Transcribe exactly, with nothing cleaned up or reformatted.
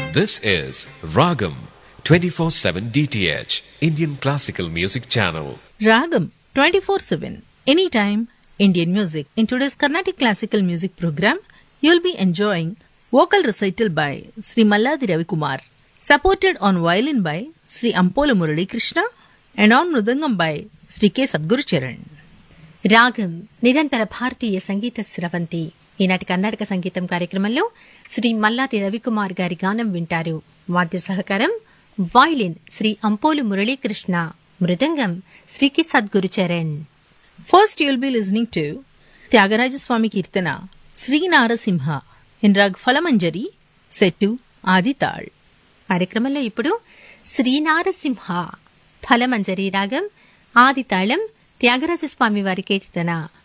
This is Ragam twenty-four seven D T H, Indian Classical Music Channel. Ragam twenty-four seven, anytime Indian music. In today's Carnatic Classical Music program, you'll be enjoying vocal recital by Sri Malladi Ravikumar, supported on violin by Sri Ampola Murali Krishna and on mridangam by Sri K. Sadguru Charan. రాగం నిరంతర భారతీయ సంగీత స్రవంతి. ఈనాటి కర్ణాటక సంగీతం కార్యక్రమంలో శ్రీ మల్లాది రవికుమార్ గారి గానం వింటారు. వాద్య సహకారం వయలిన్ శ్రీ అంపోలు మురళీకృష్ణ, మృదంగం శ్రీ కి Sadhguru Charan. First you'll be listening to Tyagaraja Swami Kirtana Sri Narasimha in Rag Falamanjari set to Adi Tal. కార్యక్రమంలో ఇప్పుడు శ్రీ నారసింహ ఫలమంజరి రాగం ఆది తాళం త్యాగరాజస్వామి వారి కీర్తన.